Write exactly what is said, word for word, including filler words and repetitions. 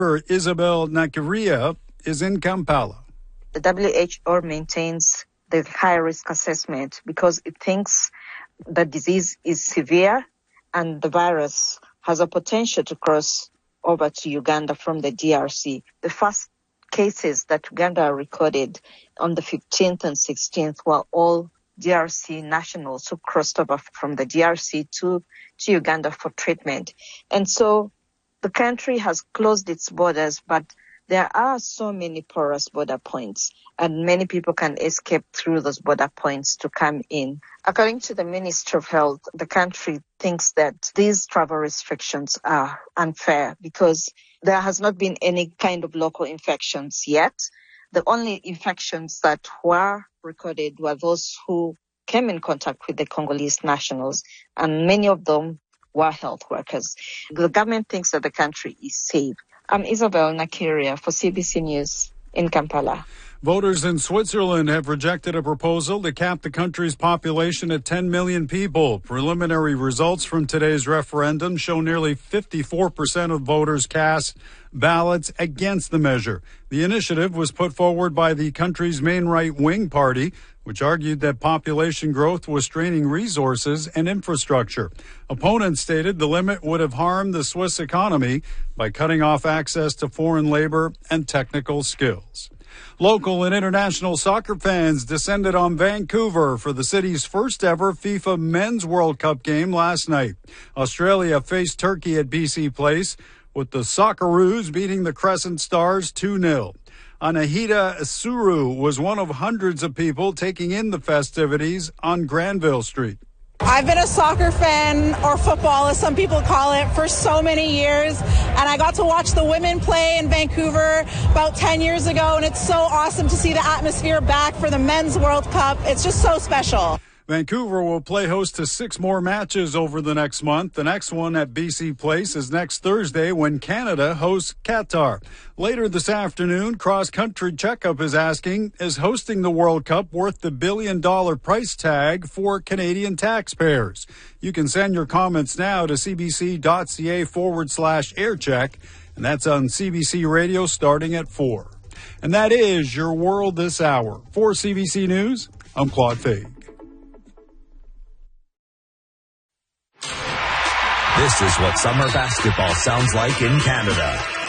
Isabel Nakiria is in Kampala. The W H O maintains the high-risk assessment because it thinks the disease is severe and the virus has a potential to cross over to Uganda from the D R C. The first cases that Uganda recorded on the fifteenth and sixteenth were all D R C nationals who crossed over from the D R C to, to Uganda for treatment. And so the country has closed its borders, but there are so many porous border points, and many people can escape through those border points to come in. According to the Ministry of Health, the country thinks that these travel restrictions are unfair because there has not been any kind of local infections yet. The only infections that were recorded were those who came in contact with the Congolese nationals, and many of them were health workers. The government thinks that the country is safe. I'm Isabel Nakiria for C B C News in Kampala. Voters in Switzerland have rejected a proposal to cap the country's population at ten million people. Preliminary results from today's referendum show nearly fifty-four percent of voters cast ballots against the measure. The initiative was put forward by the country's main right-wing party, which argued that population growth was straining resources and infrastructure. Opponents stated the limit would have harmed the Swiss economy by cutting off access to foreign labor and technical skills. Local and international soccer fans descended on Vancouver for the city's first ever FIFA Men's World Cup game last night. Australia faced Turkey at B C Place, with the Socceroos beating the Crescent Stars two nil. Anahita Suru was one of hundreds of people taking in the festivities on Granville Street. I've been a soccer fan, or football as some people call it, for so many years, and I got to watch the women play in Vancouver about ten years ago, and it's so awesome to see the atmosphere back for the Men's World Cup. It's just so special. Vancouver will play host to six more matches over the next month. The next one at B C Place is next Thursday when Canada hosts Qatar. Later this afternoon, Cross Country Checkup is asking, is hosting the World Cup worth the billion dollar price tag for Canadian taxpayers? You can send your comments now to cbc.ca forward slash aircheck, and that's on C B C Radio starting at four. And that is your world this hour. For C B C News, I'm Claude Fade. This is what summer basketball sounds like in Canada.